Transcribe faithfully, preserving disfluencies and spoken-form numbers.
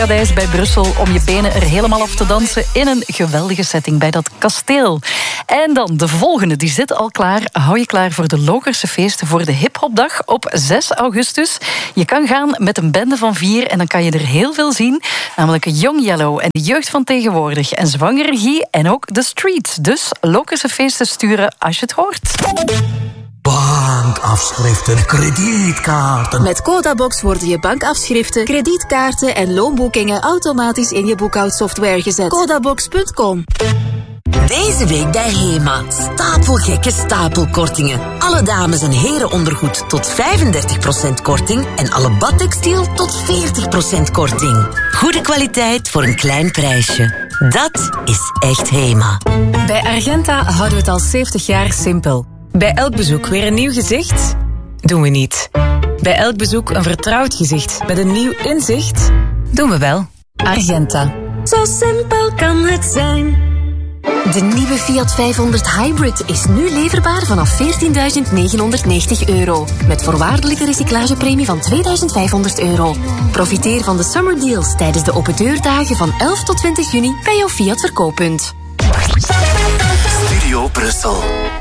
Paradijs bij Brussel om je benen er helemaal af te dansen in een geweldige setting bij dat kasteel. En dan de volgende, die zit al klaar. Hou je klaar voor de Lokerse feesten voor de hiphopdag op zes augustus. Je kan gaan met een bende van vier en dan kan je er heel veel zien. Namelijk Young Yellow en de jeugd van tegenwoordig en Zwangeregie en ook The Streets. Dus Lokerse feesten sturen als je het hoort. Bankafschriften, kredietkaarten. Met Codabox worden je bankafschriften, kredietkaarten en loonboekingen automatisch in je boekhoudsoftware gezet. Codabox punt com. Deze week bij HEMA. Stapelgekke stapelkortingen. Alle dames- en herenondergoed tot vijfendertig procent korting en alle badtextiel tot veertig procent korting. Goede kwaliteit voor een klein prijsje. Dat is echt HEMA. Bij Argenta houden we het al zeventig jaar simpel. Bij elk bezoek weer een nieuw gezicht? Doen we niet. Bij elk bezoek een vertrouwd gezicht met een nieuw inzicht? Doen we wel. Argenta. Zo simpel kan het zijn. De nieuwe Fiat vijfhonderd Hybrid is nu leverbaar vanaf veertienduizend negenhonderdnegentig euro. Met voorwaardelijke recyclagepremie van tweeduizend vijfhonderd euro. Profiteer van de summer deals tijdens de open deurdagen van elf tot twintig juni bij jouw Fiat verkooppunt. Studio Brussel.